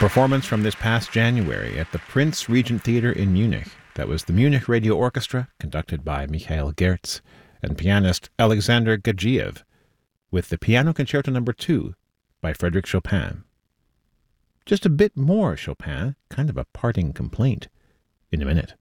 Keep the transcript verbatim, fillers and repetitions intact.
performance from this past January at the Prince Regent Theatre in Munich. That was the Munich Radio Orchestra, conducted by Michael Gertz, and pianist Alexander Gagiev, with the Piano Concerto Number two by Frédéric Chopin. Just a bit more Chopin, kind of a parting complaint, in a minute.